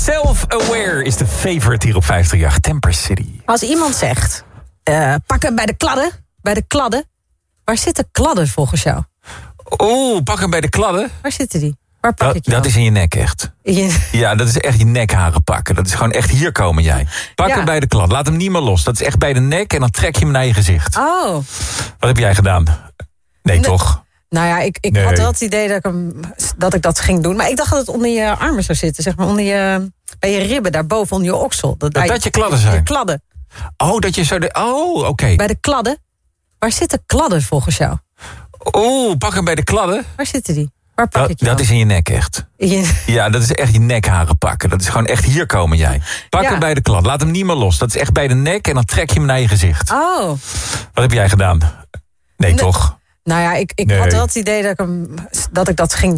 Self-aware is de favorite hier op 538. Temper City. Als iemand zegt, pak hem bij de kladden. Waar zitten kladden volgens jou? Oeh, pak hem bij de kladden. Waar zitten die? Waar pak ik je dat dan? is in je nek echt. Ja, dat is echt je nekharen pakken. Dat is gewoon echt, hier komen jij. Pak hem bij de klad, laat hem niet meer los. Dat is echt bij de nek en dan trek je hem naar je gezicht. Oh. Wat heb jij gedaan? Nee, toch? Nou ja, ik had wel het idee dat ik dat ging doen. Maar ik dacht dat het onder je armen zou zitten. Zeg maar bij je ribben, daarboven onder je oksel. Dat je kladden zijn? Je kladden. Oh, dat je zo... oké. Bij de kladden. Waar zitten kladden volgens jou? Oeh, pak hem bij de kladden. Waar zitten die? Waar pak ik je dat dan? is in je nek echt. Ja, dat is echt je nekharen pakken. Dat is gewoon echt, hier komen jij. Pak hem bij de klad, laat hem niet meer los. Dat is echt bij de nek en dan trek je hem naar je gezicht. Oh. Wat heb jij gedaan? Nee, toch? Nou ja, ik had wel het idee dat ik dat ging